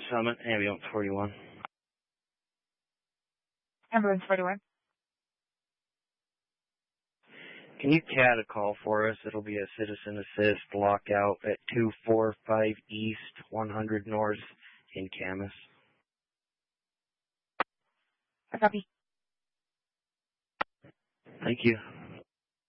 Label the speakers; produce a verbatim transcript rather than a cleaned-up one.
Speaker 1: Summit, ambulance forty-one.
Speaker 2: Ambulance forty-one.
Speaker 1: Can you cat a call for us? It'll be a citizen assist lockout at two forty-five East, one hundred North in Camas.
Speaker 2: I copy.
Speaker 1: Thank you.